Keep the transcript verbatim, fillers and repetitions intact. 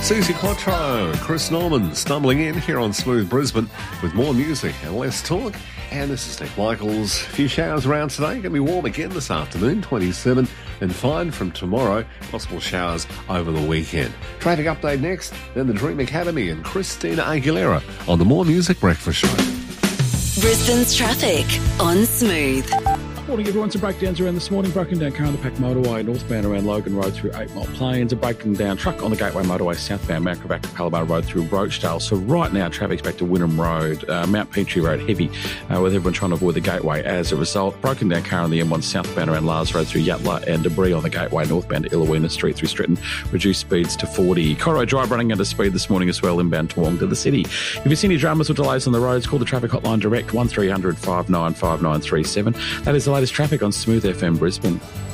Susie Quattro, Chris Norman stumbling in here on Smooth Brisbane with more music and less talk. And this is Nick Michaels. A few showers around today. Going to be warm again this afternoon, twenty-seven, and fine from tomorrow. Possible showers over the weekend. Traffic update next, then the Dream Academy and Christina Aguilera on the More Music Breakfast Show. Brisbane's traffic on Smooth. Morning everyone, some breakdowns around this morning. Broken down car on the Pack Motorway northbound around Logan Road through eight Mile Plains. A broken down truck on the Gateway Motorway southbound Mount Quebec to Palomar Road through Roachdale. So right now traffic's back to Wynnum Road, uh, Mount Petrie Road heavy, uh, with everyone trying to avoid the Gateway as a result. Broken down car on the M one southbound around Lars Road through Yatala, and debris on the Gateway northbound to Illawina Street through Stretton. Reduced speeds to forty. Corro Drive running under speed this morning as well inbound Toowong to the city. If you see any dramas or delays on the roads, call the traffic hotline direct one three hundred five nine five nine three seven. That is the latest traffic on Smooth F M Brisbane.